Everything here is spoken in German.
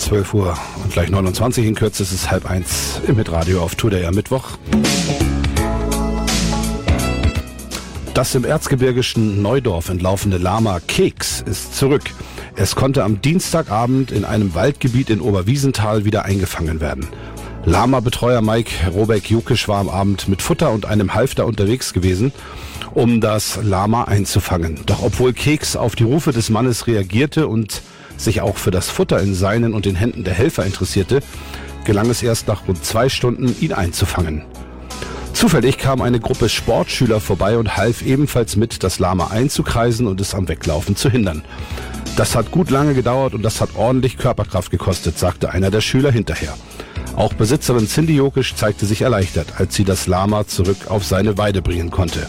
12 Uhr und gleich 29 in Kürze ist es 12:30 im Hitradio auf Tour Day am Mittwoch. Das im erzgebirgischen Neudorf entlaufene Lama Keks ist zurück. Es konnte am Dienstagabend in einem Waldgebiet in Oberwiesenthal wieder eingefangen werden. Lama-Betreuer Mike Robeck-Jukisch war am Abend mit Futter und einem Halfter unterwegs gewesen, um das Lama einzufangen. Doch obwohl Keks auf die Rufe des Mannes reagierte und sich auch für das Futter in seinen und den Händen der Helfer interessierte, gelang es erst nach rund 2 Stunden, ihn einzufangen. Zufällig kam eine Gruppe Sportschüler vorbei und half ebenfalls mit, das Lama einzukreisen und es am Weglaufen zu hindern. Das hat gut lange gedauert und das hat ordentlich Körperkraft gekostet, sagte einer der Schüler hinterher. Auch Besitzerin Cindy Jokisch zeigte sich erleichtert, als sie das Lama zurück auf seine Weide bringen konnte.